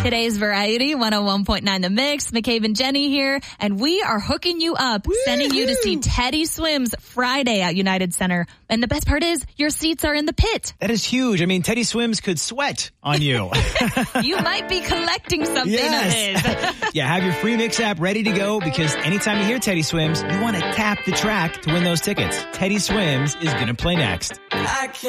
Today's Variety 101.9 The Mix. McCabe and Jenny here, and we are hooking you up, sending you to see Teddy Swims Friday at United Center. And the best part is, your seats are in the pit. That is huge. I mean, Teddy Swims could sweat on you. You might be collecting something of his. Yeah, have your free Mix app ready to go, because anytime you hear Teddy Swims, you want to tap the track to win those tickets. Teddy Swims is going to play next.